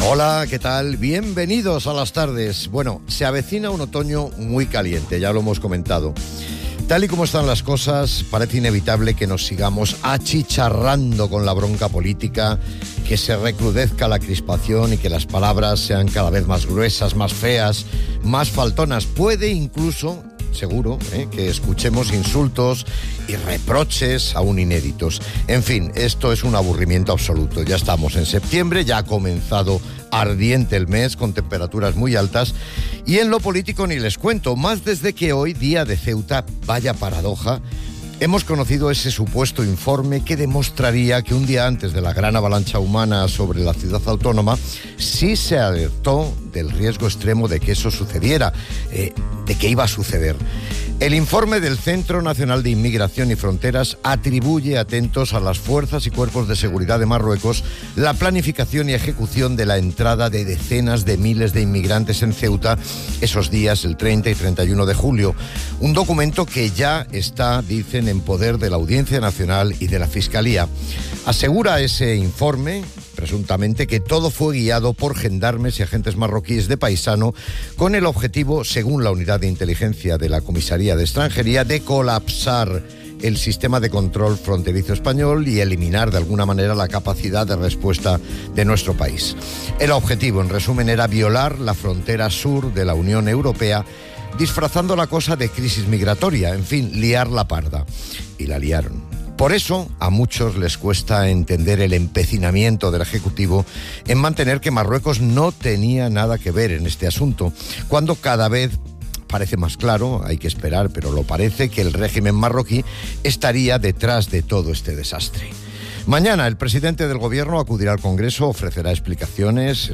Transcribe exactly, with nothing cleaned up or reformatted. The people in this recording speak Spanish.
Hola, ¿qué tal? Bienvenidos a las tardes. Bueno, se avecina un otoño muy caliente, ya lo hemos comentado. Tal y como están las cosas, parece inevitable que nos sigamos achicharrando con la bronca política, que se recrudezca la crispación y que las palabras sean cada vez más gruesas, más feas, más faltonas. Puede incluso, seguro, ¿eh? que escuchemos insultos y reproches aún inéditos. En fin, esto es un aburrimiento absoluto. Ya estamos en septiembre, ya ha comenzado ardiente el mes con temperaturas muy altas y en lo político ni les cuento, más desde que hoy, día de Ceuta, vaya paradoja, hemos conocido ese supuesto informe que demostraría que un día antes de la gran avalancha humana sobre la ciudad autónoma sí se alertó del riesgo extremo de que eso sucediera, eh, de que iba a suceder. El informe del Centro Nacional de Inmigración y Fronteras atribuye, atentos a las fuerzas y cuerpos de seguridad de Marruecos, la planificación y ejecución de la entrada de decenas de miles de inmigrantes en Ceuta esos días, el treinta y treinta y uno de julio. Un documento que ya está, dicen, en poder de la Audiencia Nacional y de la Fiscalía. Asegura ese informe, presuntamente, que todo fue guiado por gendarmes y agentes marroquíes de paisano con el objetivo, según la unidad de inteligencia de la Comisaría de Extranjería, de colapsar el sistema de control fronterizo español y eliminar de alguna manera la capacidad de respuesta de nuestro país. El objetivo, en resumen, era violar la frontera sur de la Unión Europea, disfrazando la cosa de crisis migratoria, en fin, liar la parda. Y la liaron. Por eso, a muchos les cuesta entender el empecinamiento del Ejecutivo en mantener que Marruecos no tenía nada que ver en este asunto, cuando cada vez parece más claro, hay que esperar, pero lo parece, que el régimen marroquí estaría detrás de todo este desastre. Mañana el presidente del Gobierno acudirá al Congreso, ofrecerá explicaciones,